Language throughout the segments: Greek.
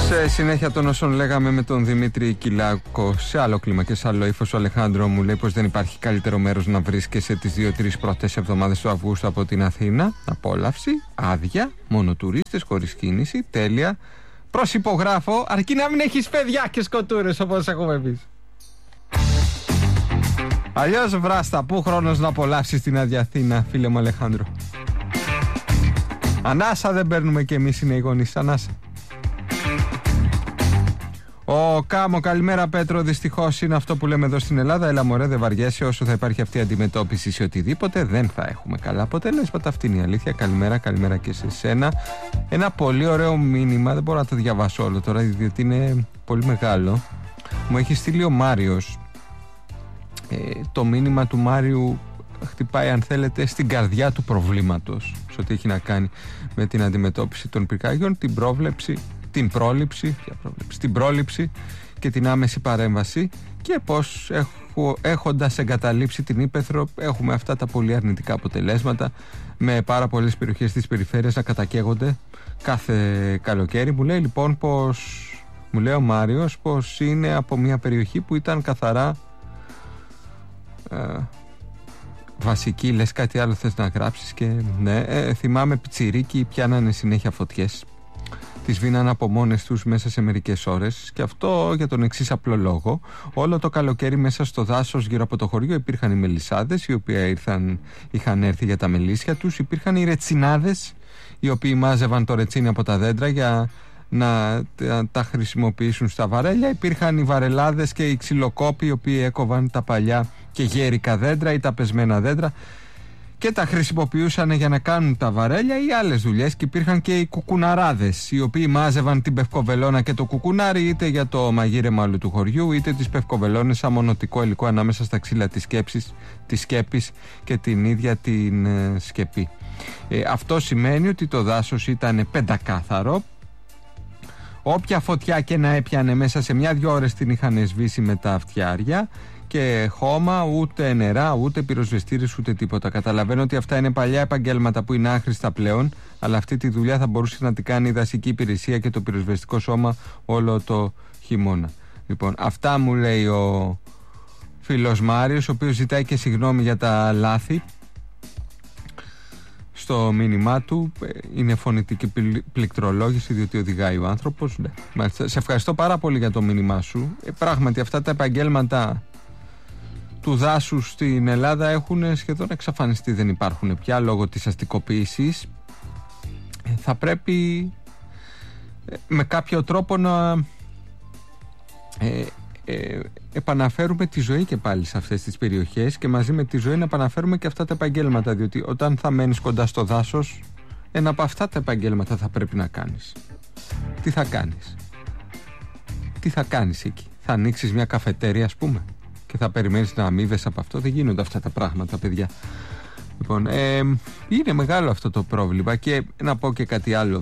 Σε συνέχεια των όσων λέγαμε με τον Δημήτρη Κυλάκο, σε άλλο κλίμα και σε άλλο ύφος, ο Αλεχάνδρο μου λέει πως δεν υπάρχει καλύτερο μέρος να βρίσκεσαι τις 2-3 πρώτες εβδομάδες του Αυγούστου από την Αθήνα. Απόλαυση, άδεια, μόνο τουρίστες, χωρίς κίνηση, τέλεια. Προσυπογράφω, αρκεί να μην έχεις παιδιά και σκοτούρες όπως έχουμε εμείς. Αλλιώς βράστα, πού χρόνος να απολαύσεις την άδεια Αθήνα, φίλε μου Αλεχάνδρο. Ανάσα δεν παίρνουμε κι εμείς, είναι οι γονείς, ανάσα. Ο Κάμο, καλημέρα Πέτρο. Δυστυχώς είναι αυτό που λέμε εδώ στην Ελλάδα. Έλα μωρέ, δεν βαριέσαι. Όσο θα υπάρχει αυτή η αντιμετώπιση σε οτιδήποτε, δεν θα έχουμε καλά αποτελέσματα. Αυτή είναι η αλήθεια. Καλημέρα, καλημέρα και σε σένα. Ένα πολύ ωραίο μήνυμα. Δεν μπορώ να το διαβάσω όλο τώρα, διότι είναι πολύ μεγάλο. Μου έχει στείλει ο Μάριος. Το μήνυμα του Μάριου χτυπάει, αν θέλετε, στην καρδιά του προβλήματος. Σε ό,τι έχει να κάνει με την αντιμετώπιση των πυρκαγιών, την πρόληψη και την άμεση παρέμβαση, και πως έχοντας εγκαταλείψει την Ύπαιθρο έχουμε αυτά τα πολύ αρνητικά αποτελέσματα, με πάρα πολλές περιοχές της περιφέρειας να κατακαίγονται κάθε καλοκαίρι. Μου λέει λοιπόν μου λέει ο Μάριος πως είναι από μια περιοχή που ήταν καθαρά βασική. Λες κάτι άλλο θες να γράψεις? Και ναι, θυμάμαι πιτσιρίκι πιάνανε συνέχεια φωτιές, τις βίναν από μόνες τους μέσα σε μερικές ώρες, και αυτό για τον εξής απλό λόγο. Όλο το καλοκαίρι μέσα στο δάσος γύρω από το χωριό υπήρχαν οι μελισσάδες, οι οποίοι είχαν έρθει για τα μελίσια τους. Υπήρχαν οι ρετσινάδες, οι οποίοι μάζευαν το ρετσίνι από τα δέντρα για να τα χρησιμοποιήσουν στα βαρέλια. Υπήρχαν οι βαρελάδες και οι ξυλοκόποι, οι οποίοι έκοβαν τα παλιά και γέρικα δέντρα ή τα πεσμένα δέντρα και τα χρησιμοποιούσαν για να κάνουν τα βαρέλια ή άλλες δουλειές. Και υπήρχαν και οι κουκουναράδες, οι οποίοι μάζευαν την πευκοβελώνα και το κουκουνάρι, είτε για το μαγείρεμα όλου του χωριού, είτε τις πευκοβελώνες σαν μονοτικό υλικό ανάμεσα στα ξύλα της σκέπης και την ίδια την σκεπή. Αυτό σημαίνει ότι το δάσος ήταν πεντακάθαρο. Όποια φωτιά και να έπιανε, μέσα σε 1-2 ώρες την είχαν σβήσει με τα φτιάρια, και χώμα, ούτε νερά, ούτε πυροσβεστήρες, ούτε τίποτα. Καταλαβαίνω ότι αυτά είναι παλιά επαγγέλματα που είναι άχρηστα πλέον, αλλά αυτή τη δουλειά θα μπορούσε να την κάνει η δασική υπηρεσία και το πυροσβεστικό σώμα όλο το χειμώνα. Λοιπόν, αυτά μου λέει ο φίλος Μάριος, ο οποίος ζητάει και συγγνώμη για τα λάθη στο μήνυμά του. Είναι φωνητική πληκτρολόγηση, διότι οδηγάει ο άνθρωπος. Ναι. Σε ευχαριστώ πάρα πολύ για το μήνυμά σου. Πράγματι αυτά τα επαγγέλματα του δάσους στην Ελλάδα έχουν σχεδόν εξαφανιστεί, δεν υπάρχουν πια λόγω της αστικοποίησης. Θα πρέπει με κάποιο τρόπο να επαναφέρουμε τη ζωή και πάλι σε αυτές τις περιοχές, και μαζί με τη ζωή να επαναφέρουμε και αυτά τα επαγγέλματα, διότι όταν θα μένεις κοντά στο δάσος, ένα από αυτά τα επαγγέλματα θα πρέπει να κάνεις. Τι θα κάνεις εκεί? Θα ανοίξεις μια καφετέρια, ας πούμε, και θα περιμένεις να αμείβεσαι από αυτό? Δεν γίνονται αυτά τα πράγματα, παιδιά. Λοιπόν, είναι μεγάλο αυτό το πρόβλημα. Και να πω και κάτι άλλο.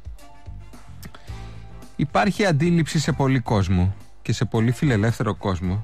Υπάρχει αντίληψη σε πολύ κόσμο και σε πολύ φιλελεύθερο κόσμο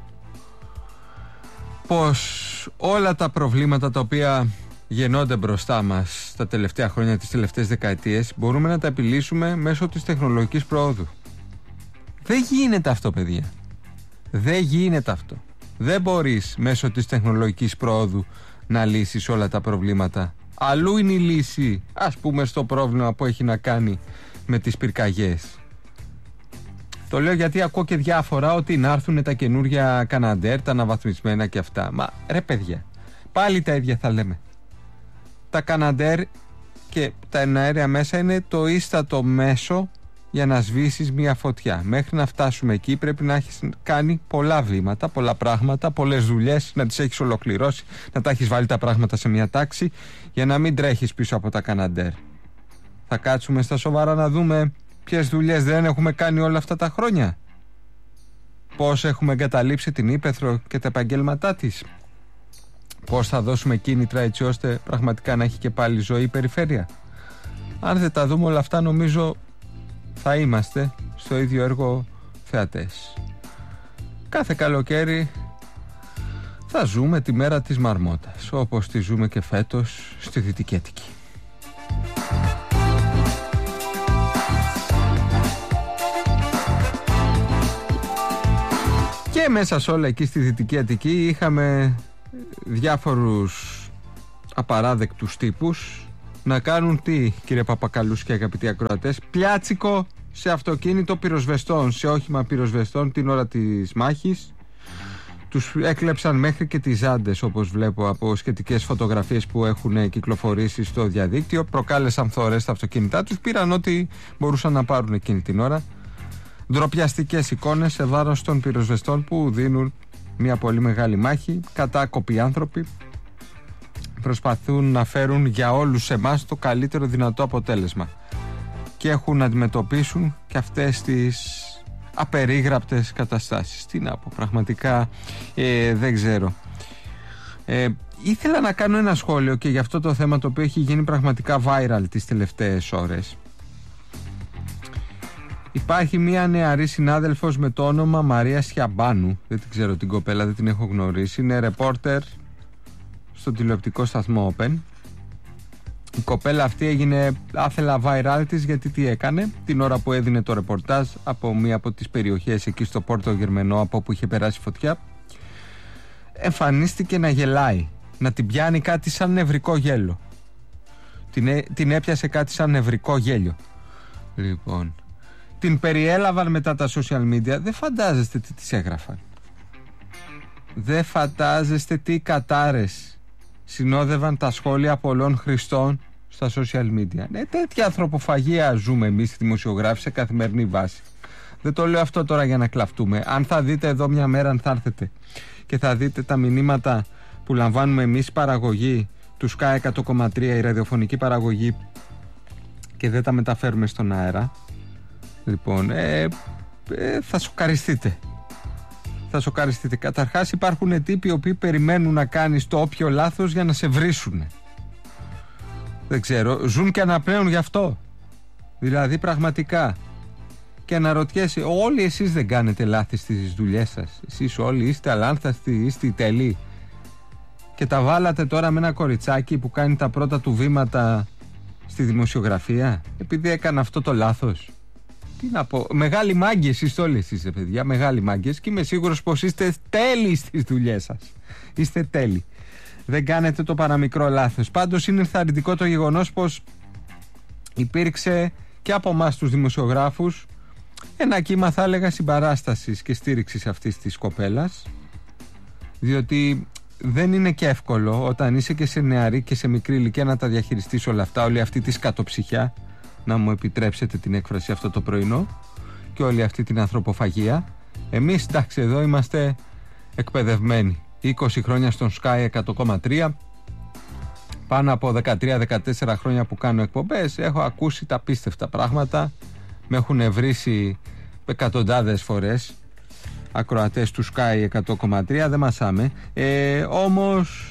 πως όλα τα προβλήματα τα οποία γεννώνται μπροστά μας τα τελευταία χρόνια, τις τελευταίες δεκαετίες, μπορούμε να τα επιλύσουμε μέσω της τεχνολογικής προόδου. Δεν γίνεται αυτό, παιδιά. Δεν γίνεται αυτό. Δεν μπορείς μέσω της τεχνολογικής προόδου να λύσεις όλα τα προβλήματα. Αλλού είναι η λύση, ας πούμε, στο πρόβλημα που έχει να κάνει με τις πυρκαγιές. Το λέω γιατί ακούω και διάφορα ότι να έρθουν τα καινούργια Καναντέρ, τα αναβαθμισμένα και αυτά. Μα ρε παιδιά, πάλι τα ίδια θα λέμε. Τα Καναντέρ και τα εναέρια μέσα είναι το ίστατο μέσο για να σβήσεις μια φωτιά. Μέχρι να φτάσουμε εκεί πρέπει να έχεις κάνει πολλά βήματα, πολλά πράγματα, πολλές δουλειές, να τις έχεις ολοκληρώσει, να τα έχεις βάλει τα πράγματα σε μια τάξη, για να μην τρέχεις πίσω από τα Καναντέρ. Θα κάτσουμε στα σοβαρά να δούμε ποιες δουλειές δεν έχουμε κάνει όλα αυτά τα χρόνια? Πώς έχουμε εγκαταλείψει την Ύπαιθρο και τα επαγγέλματά της? Πώς θα δώσουμε κίνητρα έτσι ώστε πραγματικά να έχει και πάλι ζωή η περιφέρεια? Αν δεν τα δούμε όλα αυτά, νομίζω θα είμαστε στο ίδιο έργο θεατές. Κάθε καλοκαίρι θα ζούμε τη μέρα της Μαρμότας, όπως τη ζούμε και φέτος στη Δυτική Αττική. Και μέσα σε όλα εκεί στη Δυτική Αττική είχαμε διάφορους απαράδεκτους τύπους να κάνουν τι, κύριε Παπακαλούς και αγαπητοί ακροατές? Πιάτσικο σε αυτοκίνητο πυροσβεστών, σε όχημα πυροσβεστών την ώρα της μάχης. Τους έκλεψαν μέχρι και τις ζάντες, όπως βλέπω από σχετικές φωτογραφίες που έχουν κυκλοφορήσει στο διαδίκτυο. Προκάλεσαν φθορές στα αυτοκίνητά τους, πήραν ό,τι μπορούσαν να πάρουν εκείνη την ώρα. Ντροπιαστικές εικόνες σε βάρος των πυροσβεστών που δίνουν μια πολύ μεγάλη μάχη. Κατάκοποι άνθρωποι προσπαθούν να φέρουν για όλους εμάς το καλύτερο δυνατό αποτέλεσμα και έχουν να αντιμετωπίσουν και αυτές τις απερίγραπτες καταστάσεις. Τι να πω, πραγματικά δεν ξέρω. Ήθελα να κάνω ένα σχόλιο και για αυτό το θέμα, το οποίο έχει γίνει πραγματικά viral τις τελευταίες ώρες. Υπάρχει μια νεαρή συνάδελφος με το όνομα Μαρία Σιαμπάνου. Δεν την ξέρω την κοπέλα, δεν την έχω γνωρίσει. Είναι ρεπόρτερ στον τηλεοπτικό σταθμό Open. Η κοπέλα αυτή έγινε άθελα viral της, γιατί τι έκανε? Την ώρα που έδινε το ρεπορτάζ από μία από τις περιοχές εκεί στο Πόρτο Γερμενό, από όπου είχε περάσει φωτιά, εμφανίστηκε να γελάει, να την πιάνει κάτι σαν νευρικό γέλιο. Την έπιασε κάτι σαν νευρικό γέλιο. Λοιπόν, την περιέλαβαν μετά τα social media. Δεν φαντάζεστε τι της έγραφαν. Δεν φαντάζεστε τι κατάρες συνόδευαν τα σχόλια πολλών χρηστών στα social media. Ναι, τέτοια ανθρωποφαγία ζούμε εμείς οι δημοσιογράφοι σε καθημερινή βάση. Δεν το λέω αυτό τώρα για να κλαφτούμε. Αν θα δείτε εδώ μια μέρα, αν θα έρθετε και θα δείτε τα μηνύματα που λαμβάνουμε εμείς, παραγωγή του Sky 100,3, η ραδιοφωνική παραγωγή, και δεν τα μεταφέρουμε στον αέρα, λοιπόν, θα σοκαριστείτε. Θα σοκαριστείτε. Καταρχάς, υπάρχουν τύποι οι οποίοι περιμένουν να κάνεις το όποιο λάθος για να σε βρίσουν. Δεν ξέρω, ζουν και αναπνέουν γι' αυτό. Δηλαδή, πραγματικά. Και αναρωτιέσαι, όλοι εσείς δεν κάνετε λάθη στις δουλειές σας? Εσείς όλοι είστε αλάνθαστοι, είστε τέλειοι? Και τα βάλατε τώρα με ένα κοριτσάκι που κάνει τα πρώτα του βήματα στη δημοσιογραφία, επειδή έκανε αυτό το λάθος? Τι να πω, μεγάλοι μάγκες είστε όλοι εσείς, παιδιά, μεγάλοι μάγκες, και είμαι σίγουρος πως είστε τέλειοι στις δουλειές σας. Είστε τέλειοι. Δεν κάνετε το παραμικρό λάθος. Πάντως είναι ενθαρρυντικό το γεγονός πως υπήρξε και από εμάς τους δημοσιογράφους ένα κύμα, θα έλεγα, συμπαράστασης και στήριξης αυτής της κοπέλας, διότι δεν είναι και εύκολο όταν είσαι και σε νεαρή και σε μικρή ηλικία να τα διαχειριστείς όλα αυτά, όλη αυτή τη σκατοψυχιά, να μου επιτρέψετε την έκφραση, αυτό το πρωινό, και όλη αυτή την ανθρωποφαγία. Εμείς, εντάξει, εδώ είμαστε εκπαιδευμένοι. 20 χρόνια στον Sky 100,3, πάνω από 13-14 χρόνια που κάνω εκπομπές, έχω ακούσει τα απίστευτα πράγματα. Με έχουν βρήσει εκατοντάδες φορές ακροατές του Sky 100,3, δεν μασάμε. Όμως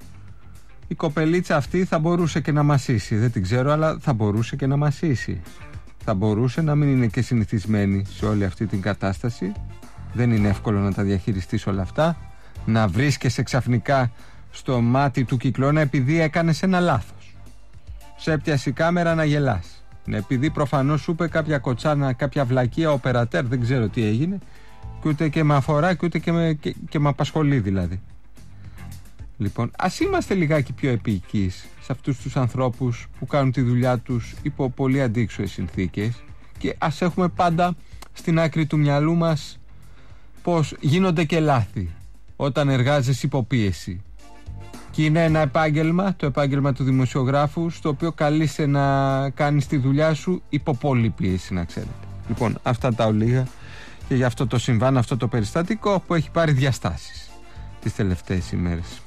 η κοπελίτσα αυτή θα μπορούσε και να μασίσει. Δεν την ξέρω, αλλά θα μπορούσε και να μασίσει. Θα μπορούσε να μην είναι και συνηθισμένη σε όλη αυτή την κατάσταση. Δεν είναι εύκολο να τα διαχειριστείς όλα αυτά. Να βρίσκεσαι ξαφνικά στο μάτι του κυκλώνα επειδή έκανες ένα λάθος. Σε έπιασε η κάμερα να γελάς. Επειδή προφανώς σου είπε κάποια κοτσάνα, κάποια βλακεία, ο περατέρ, δεν ξέρω τι έγινε, και ούτε και με αφορά και ούτε και με απασχολεί δηλαδή. Λοιπόν, ας είμαστε λιγάκι πιο επίοικείς σε αυτούς τους ανθρώπους που κάνουν τη δουλειά τους υπό πολύ αντίξωες συνθήκες, και ας έχουμε πάντα στην άκρη του μυαλού μας πως γίνονται και λάθη όταν εργάζεσαι υπό πίεση. Και είναι ένα επάγγελμα, το επάγγελμα του δημοσιογράφου, στο οποίο καλείσαι να κάνεις τη δουλειά σου υπό πολύ πίεση, να ξέρετε. Λοιπόν, αυτά τα ολίγα και για αυτό το συμβάν, αυτό το περιστατικό που έχει πάρει διαστάσεις τις τελευταίες ημέρες.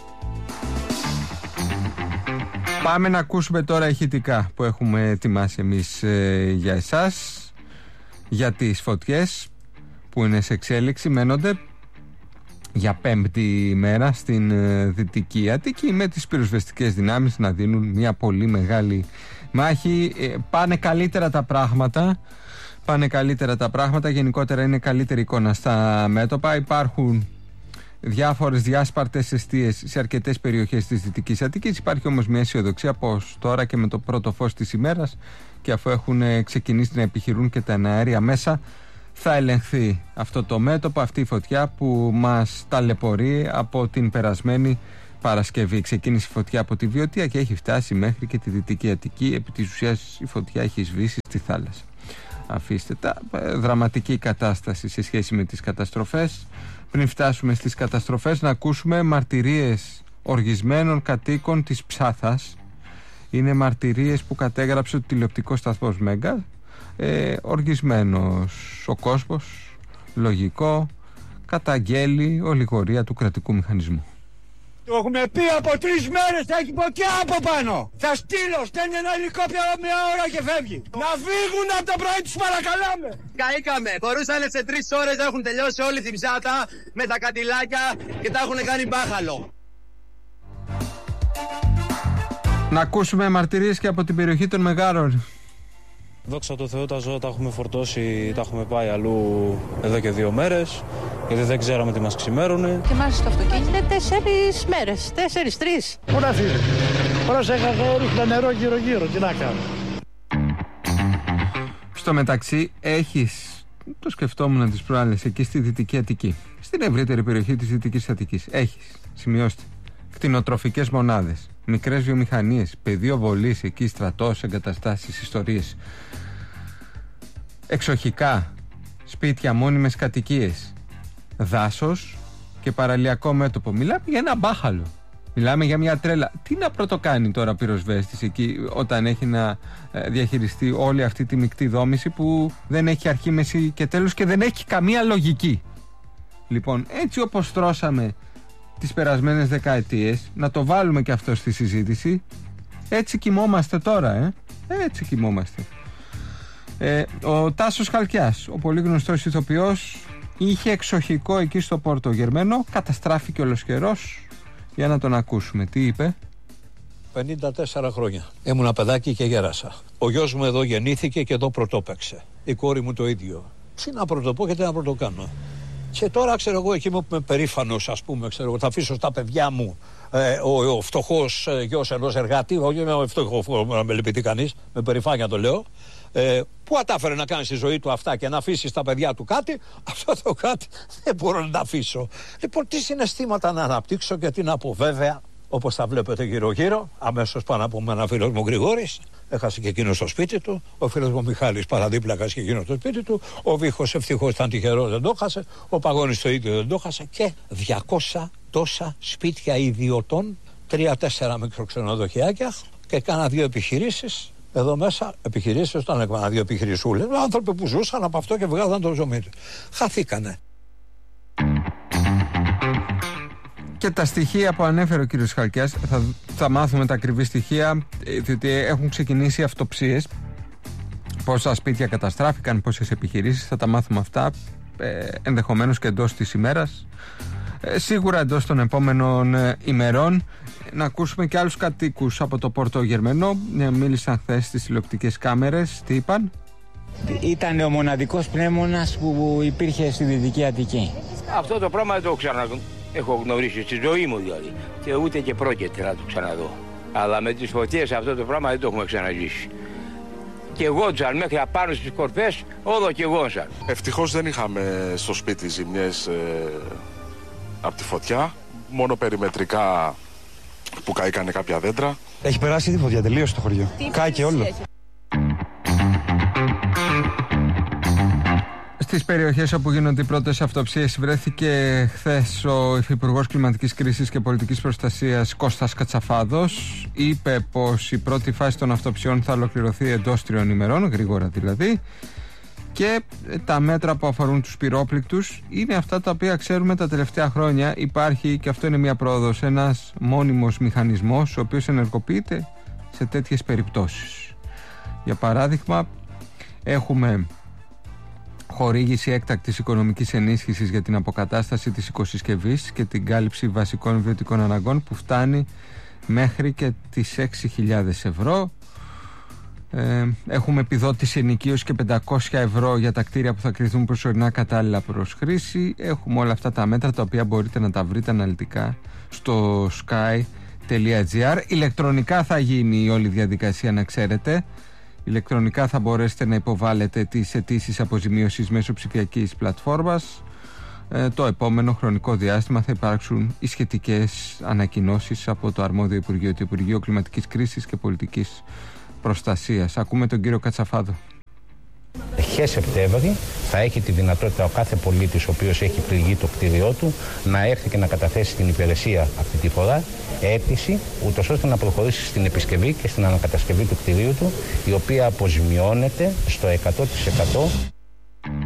Πάμε να ακούσουμε τώρα ηχητικά που έχουμε ετοιμάσει εμείς για εσάς, για τις φωτιές που είναι σε εξέλιξη, μένονται για πέμπτη ημέρα στην Δυτική Αττική, με τις πυροσβεστικές δυνάμεις να δίνουν μια πολύ μεγάλη μάχη. Πάνε καλύτερα τα πράγματα, γενικότερα είναι καλύτερη εικόνα στα μέτωπα. Υπάρχουν διάφορες διάσπαρτες εστίες σε αρκετές περιοχές της Δυτικής Αττικής. Υπάρχει όμως μια αισιοδοξία πως τώρα και με το πρώτο φως της ημέρας, και αφού έχουν ξεκινήσει να επιχειρούν και τα εναέρια μέσα, θα ελεγχθεί αυτό το μέτωπο, αυτή η φωτιά που μας ταλαιπωρεί από την περασμένη Παρασκευή. Ξεκίνησε η φωτιά από τη Βιωτία και έχει φτάσει μέχρι και τη Δυτική Αττική. Επί της ουσίας η φωτιά έχει σβήσει στη θάλασσα. Αφήστε τα. Δραματική κατάσταση σε σχέση με τις καταστροφές. Πριν φτάσουμε στις καταστροφές, να ακούσουμε μαρτυρίες οργισμένων κατοίκων της Ψάθας. Είναι μαρτυρίες που κατέγραψε ο τηλεοπτικός σταθμός Μέγκα. Οργισμένος ο κόσμος, λογικό, καταγγέλει ολιγορία του κρατικού μηχανισμού. Το έχουμε πει από 3 μέρες, θα έχει ποτιά από πάνω. Θα στείλω, στέλνει ένα ελικόπτερο 1 ώρα και φεύγει. Να φύγουν από το πρωί, τους παρακαλάμε. Καήκαμε, μπορούσαν σε 3 ώρες να έχουν τελειώσει όλη την Ψάτα με τα κατηλάκια και τα έχουν κάνει μπάχαλο. Να ακούσουμε μαρτυρίες και από την περιοχή των Μεγάρων. Δόξα τω Θεώ, τα ζώα τα έχουμε φορτώσει, τα έχουμε πάει αλλού εδώ και 2 μέρες, γιατί δεν ξέραμε τι μας ξημέρουνε. Και μάλιστα το αυτοκίνητο είναι 4 μέρες, 4-3. Πού να φύγει, πρόσεχα, ρίχνω νερό γύρω-γύρω, τι να κάνω. Στο μεταξύ έχεις, το σκεφτόμουν τις προάλλες, εκεί στη Δυτική Αττική, στην ευρύτερη περιοχή της Δυτικής Αττικής, έχεις, σημειώστε, κτηνοτροφικές μονάδες, μικρές βιομηχανίες, πεδίο βολής, εκεί στρατός, εγκαταστάσεις, ιστορίες, εξοχικά, σπίτια, μόνιμες κατοικίες, δάσος και παραλιακό μέτωπο. Μιλάμε για ένα μπάχαλο. Μιλάμε για μια τρέλα. Τι να πρωτοκάνει τώρα ο πυροσβέστης εκεί όταν έχει να διαχειριστεί όλη αυτή τη μεικτή δόμηση που δεν έχει αρχή, μέση και τέλος και δεν έχει καμία λογική. Λοιπόν, έτσι όπως τρώσαμε τις περασμένες δεκαετίες, να το βάλουμε και αυτό στη συζήτηση, έτσι κοιμόμαστε τώρα, έτσι κοιμόμαστε. Ο Τάσος Χαλκιάς, ο πολύ γνωστός ηθοποιός, είχε εξοχικό εκεί στο Πόρτο Γερμένο, καταστράφηκε ολοσχερός. Για να τον ακούσουμε, τι είπε. 54 χρόνια. Ήμουνα παιδάκι και γέρασα. Ο γιος μου εδώ γεννήθηκε και εδώ πρωτόπαιξε. Η κόρη μου το ίδιο. Τι να πρωτοπώ και τι να πρωτοκάνω. Και τώρα ξέρω εγώ εκεί που είμαι περήφανος, ας πούμε, ξέρω εγώ, θα αφήσω στα παιδιά μου ο φτωχός γιος ενός εργάτη, όχι με φτωχό να με λυπηθεί κανείς, με περηφάνεια το λέω, που κατάφερε να κάνει στη ζωή του αυτά και να αφήσει στα παιδιά του κάτι, αυτό το κάτι δεν μπορώ να τα αφήσω. Λοιπόν, τι συναισθήματα να αναπτύξω και τι να πω, βέβαια, όπως τα βλέπετε γύρω-γύρω, αμέσως πάνω από μένα φίλος μου Γρηγόρης, έχασε και εκείνο στο σπίτι του, ο φίλος μου Μιχάλης παραδίπλα έχασε και εκείνο στο σπίτι του, ο Βίχος ευτυχώς ήταν τυχερός, δεν το έχασε, ο Παγώνης το ίδιο δεν το έχασε και 200 τόσα σπίτια ιδιωτών, 3-4 μικροξενοδοχειάκια και κάνα 2 επιχειρήσεις. Εδώ μέσα επιχειρήσεις, όταν έκανα 2 επιχειρησούλες, άνθρωποι που ζούσαν από αυτό και βγάζαν το ζώμι του. Χαθήκανε. Και τα στοιχεία που ανέφερε ο κύριος Χαλκιάς, θα μάθουμε τα ακριβή στοιχεία, διότι έχουν ξεκινήσει αυτοψίες. Πόσα σπίτια καταστράφηκαν, πόσες επιχειρήσεις, θα τα μάθουμε αυτά, ενδεχομένως και εντός της ημέρας. Σίγουρα εντός των επόμενων ημερών. Να ακούσουμε και άλλους κατοίκους από το Πόρτο Γερμενό. Μίλησαν χθες στις τηλεοπτικές κάμερες. Τι είπαν? Ήταν ο μοναδικός πνεύμονας που υπήρχε στη Δυτική Αττική. Αυτό το πράγμα δεν το έχω γνωρίσει στη ζωή μου δηλαδή. Και ούτε και πρόκειται να το ξαναδώ. Αλλά με τις φωτιές αυτό το πράγμα δεν το έχουμε ξαναζήσει. Και γόντζαν μέχρι απάνω στις κορφές, όλο και γόντζαν. Ευτυχώς δεν είχαμε στο σπίτι ζημιές από τη φωτιά. Μόνο περιμετρικά που καήκανε κάποια δέντρα. Έχει περάσει τη φωτιά, τελείωσε το χωριό. Κάηκε όλο. Στις περιοχές όπου γίνονται οι πρώτες αυτοψίες βρέθηκε χθες ο Υφυπουργός Κλιματικής Κρίσης και Πολιτικής Προστασίας Κώστας Κατσαφάδος. Είπε πως η πρώτη φάση των αυτοψιών θα ολοκληρωθεί εντός 3 ημερών, γρήγορα δηλαδή. Και τα μέτρα που αφορούν τους πυρόπληκτους είναι αυτά τα οποία ξέρουμε τα τελευταία χρόνια. Υπάρχει, και αυτό είναι μια πρόοδος, ένας μόνιμος μηχανισμός ο οποίος ενεργοποιείται σε τέτοιες περιπτώσεις. Για παράδειγμα, έχουμε χορήγηση έκτακτης οικονομικής ενίσχυσης για την αποκατάσταση της οικοσυσκευής και την κάλυψη βασικών βιωτικών αναγκών που φτάνει μέχρι και τις 6.000 ευρώ. Έχουμε επιδότηση ενοικίωση και 500 ευρώ για τα κτίρια που θα κριθούν προσωρινά κατάλληλα προς χρήση. Έχουμε όλα αυτά τα μέτρα τα οποία μπορείτε να τα βρείτε αναλυτικά στο sky.gr. Ηλεκτρονικά θα γίνει η όλη διαδικασία, να ξέρετε. Ηλεκτρονικά θα μπορέσετε να υποβάλλετε τις αιτήσεις αποζημίωσης μέσω ψηφιακής πλατφόρμας. Το επόμενο χρονικό διάστημα θα υπάρξουν οι σχετικές ανακοινώσεις από το αρμόδιο Υπουργείο, το Υπουργείο Κλιματικής Κρίσης και Πολιτικής Προστασίας. Ακούμε τον κύριο Κατσαφάδο. Αρχές Σεπτέμβρη θα έχει τη δυνατότητα ο κάθε πολίτης ο οποίος έχει πληγεί το κτίριό του να έρθει και να καταθέσει στην υπηρεσία αυτή τη φορά αίτηση, ούτως ώστε να προχωρήσει στην επισκευή και στην ανακατασκευή του κτιρίου του, η οποία αποζημιώνεται στο 100%